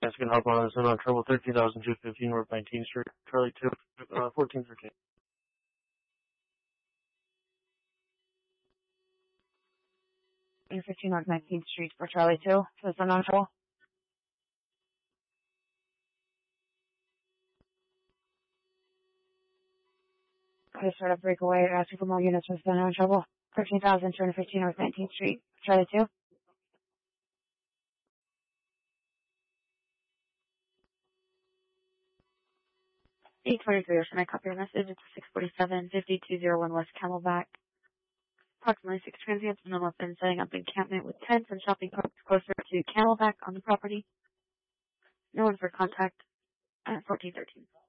Asking help on this one on trouble 13,215 North 19th Street, Charlie 2, 1413. 15 North 19th Street for Charlie 2. So it's on trouble. I start a breakaway asking for more units for on trouble. 13,215 North 19th Street, Charlie 2. 823, should I copy your message? It's 647, 5201 West Camelback. Approximately 6 transients and have been setting up encampment with tents and shopping carts closer to Camelback on the property. No one for contact at 1413.